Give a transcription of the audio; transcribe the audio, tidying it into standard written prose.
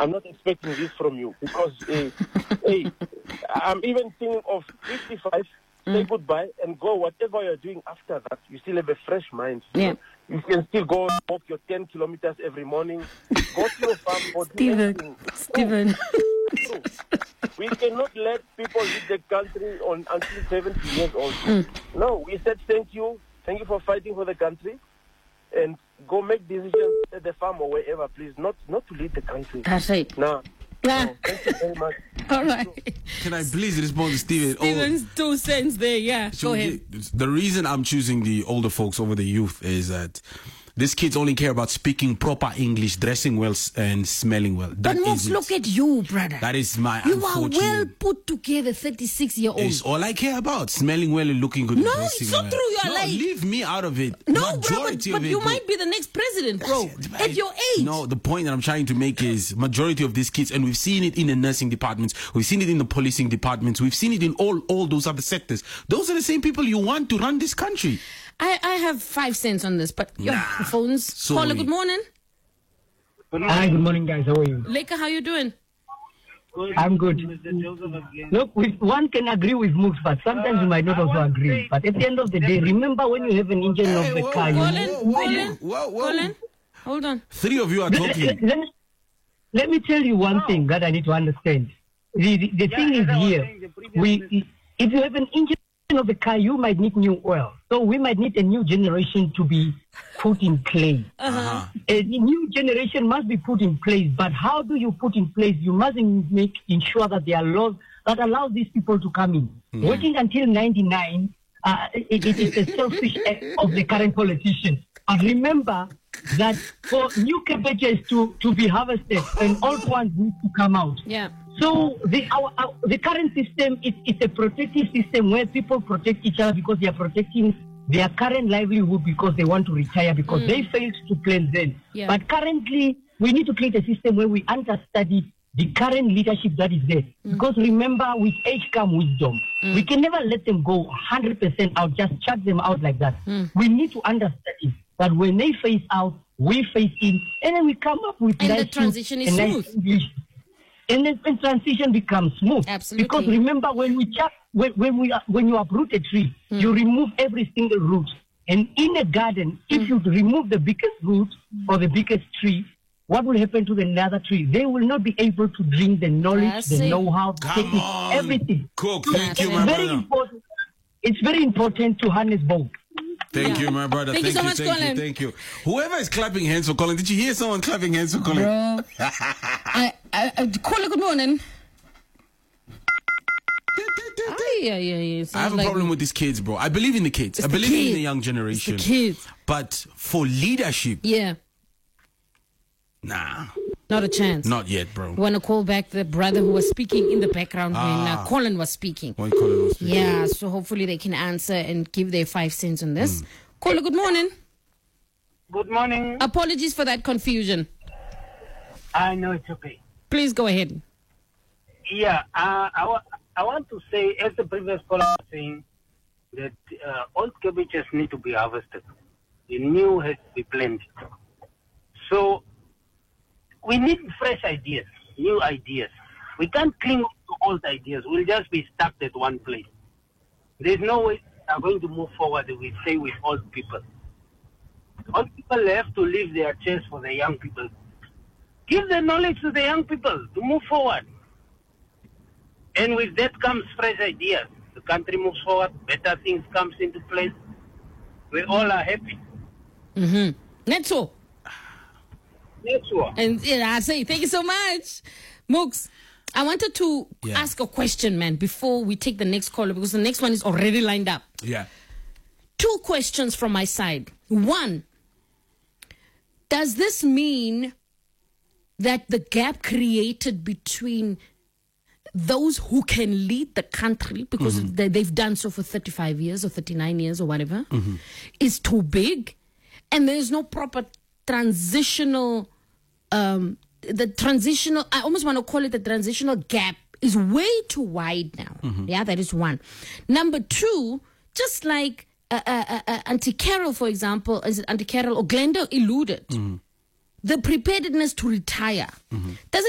I'm not expecting this from you because, hey, I'm even thinking of 55, say goodbye and go. Whatever you're doing after that, you still have a fresh mind. Yeah. You can still go walk your 10 kilometers every morning. Go to your farm. Go do anything. Stephen. We cannot let people lead the country until 70 years old. No, we said thank you. Thank you for fighting for the country. And go make decisions at the farm or wherever, please. Not to lead the country. That's right. No, thank you very much. All right. Can I please respond to Steven? Steven's 2 cents there, yeah. Go ahead. The reason I'm choosing the older folks over the youth is that these kids only care about speaking proper English, dressing well, and smelling well. But Mox, look at you, brother. That is my You are well put together, 36-year-old. It's all I care about. Smelling well and looking good. No, it's not true. You're like... leave me out of it. No, bro, but you might be the next president, bro. At your age. No, the point that I'm trying to make is majority of these kids, and we've seen it in the nursing departments, we've seen it in the policing departments, we've seen it in all those other sectors. Those are the same people you want to run this country. I have 5 cents on this, but your phones. Sorry. Caller, good morning. Hi, good morning, guys. How are you? Leka, how you doing? I'm good. Look, one can agree with Mooks, but sometimes you might not also agree. But at the end of the day, remember when you have an engine of the car... Colin, hold on. 3 of you are talking. Let me tell you one thing that I need to understand. The thing is here, if you have an engine of the car, you might need new oil. So we might need a new generation to be put in place. A new generation must be put in place. But how do you put in place? You must ensure that there are laws that allow these people to come in. Waiting until 99, it is a selfish act of the current politicians. And remember that for new cabbages to be harvested and old ones need to come out. Yeah. So the current system, it's a protective system where people protect each other because they are protecting their current livelihood because they want to retire because they failed to plan then. Yeah. But currently, we need to create a system where we understudy the current leadership that is there. Because remember, with age comes wisdom. We can never let them go 100% out, just chuck them out like that. We need to understudy that when they phase out, we phase in, and then we come up with and the transition is smooth. English. And then the transition becomes smooth. Absolutely. Because remember, when you uproot a tree, you remove every single root. And in a garden, if you remove the biggest root or the biggest tree, what will happen to the other tree? They will not be able to bring the knowledge, the know-how, technique, everything. Cook, thank you, my brother. It's very important to harness both. Thank you, my brother. Thank you so much, Colin. Thank you. Whoever is clapping hands for Colin, did you hear someone clapping hands for Colin? Bro, Colin, good morning. I have a problem with these kids, bro. I believe in the kids. I believe in the young generation. It's the kids. But for leadership, nah. Not a chance. Not yet, bro. Want to call back the brother who was speaking in the background when Colin was speaking. When Colin was speaking. Yeah, so hopefully they can answer and give their 5 cents on this. Caller, good morning. Good morning. Apologies for that confusion. I know it's okay. Please go ahead. Yeah, I want to say, as the previous caller was saying, that old cabbages need to be harvested. The new has to be planted. So we need fresh ideas, new ideas. We can't cling to old ideas. We'll just be stuck at one place. There's no way we are going to move forward, we say, with old people. Old people have to leave their chairs for the young people. Give the knowledge to the young people to move forward. And with that comes fresh ideas. The country moves forward, better things comes into place. We all are happy. That's all. And I say thank you so much, Mooks. I wanted to ask a question, man, before we take the next caller, because the next one is already lined up. Yeah. 2 questions from my side. 1, does this mean that the gap created between those who can lead the country, because they've done so for 35 years or 39 years or whatever, is too big, and there's no proper transitional, I almost want to call it the transitional gap is way too wide now. Yeah, that is 1. Number 2, just like Auntie Carol, for example, is it Auntie Carol or Glenda alluded, the preparedness to retire. Does